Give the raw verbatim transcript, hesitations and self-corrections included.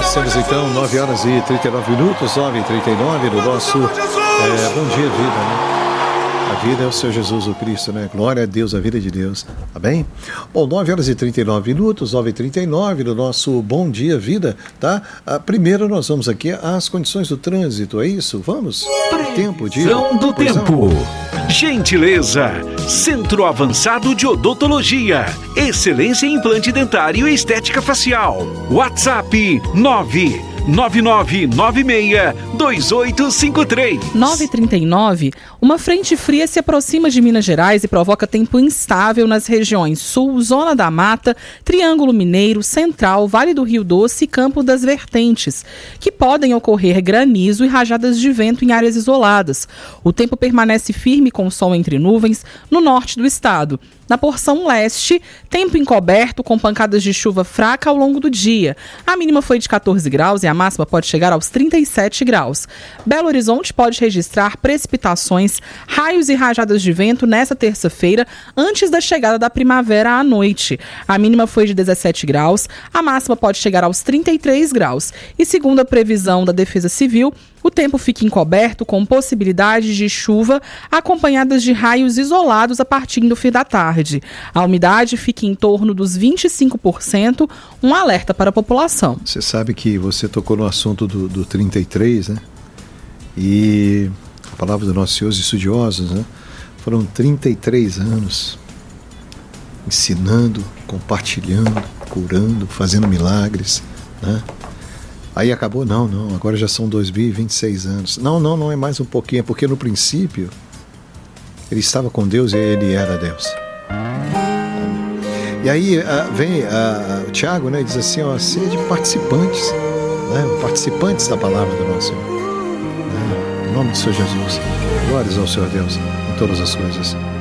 Estamos então nove horas e trinta e nove minutos, nove e trinta e nove no nosso é, Bom Dia Vida, né? A vida é o Senhor Jesus o Cristo, né? Glória a Deus, a vida é de Deus, tá bem? Bom, nove horas e trinta e nove minutos, nove e trinta e nove no nosso Bom Dia Vida, tá? Ah, primeiro nós vamos aqui às condições do trânsito, é isso? Vamos? Tempo de... do tempo. Gentileza, Centro Avançado de Odontologia, excelência em implante dentário e estética facial. WhatsApp nove nove nove nove seis dois oito cinco três. nove e trinta e nove, uma frente fria se aproxima de Minas Gerais e provoca tempo instável nas regiões Sul, Zona da Mata, Triângulo Mineiro, Central, Vale do Rio Doce e Campo das Vertentes, que podem ocorrer granizo e rajadas de vento em áreas isoladas. O tempo permanece firme com sol entre nuvens no norte do estado. Na porção leste, tempo encoberto com pancadas de chuva fraca ao longo do dia. A mínima foi de catorze graus e a máxima pode chegar aos trinta e sete graus. Belo Horizonte pode registrar precipitações, raios e rajadas de vento nesta terça-feira, antes da chegada da primavera à noite. A mínima foi de dezessete graus, a máxima pode chegar aos trinta e três graus. E segundo a previsão da Defesa Civil, o tempo fica encoberto com possibilidades de chuva acompanhadas de raios isolados a partir do fim da tarde. A umidade fica em torno dos vinte e cinco por cento, um alerta para a população. Você sabe que você tocou no assunto do, do trinta e três, né? E a palavra do nosso Senhor, os estudiosos, né? Foram trinta e três anos ensinando, compartilhando, curando, fazendo milagres, né? Aí acabou, não, não, agora já são dois mil e vinte e seis anos. Não, não, não é mais um pouquinho, é porque no princípio ele estava com Deus e ele era Deus. E aí uh, vem uh, o Tiago, né, diz assim, ó, sede participantes, né, participantes da palavra do nosso Senhor. Né, em nome do Senhor Jesus, glórias ao Senhor Deus em todas as coisas.